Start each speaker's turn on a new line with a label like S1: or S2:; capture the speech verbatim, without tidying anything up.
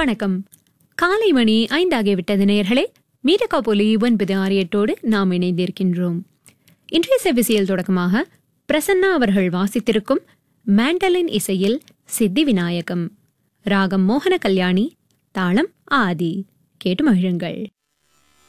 S1: வணக்கம். காலை மணி ஐந்தாகிவிட்டது நேயர்களே. மீரகா போலி ஒன்பது ஆறு எட்டோடு நாம் இணைந்திருக்கின்றோம். இன்றைய செவிசியல் தொடக்கமாக பிரசன்னா அவர்கள் வாசித்திருக்கும் மேண்டலின் இசையில் சித்தி விநாயகம், ராகம் மோகன கல்யாணி, தாளம் ஆதி. கேட்டு மகிழுங்கள்.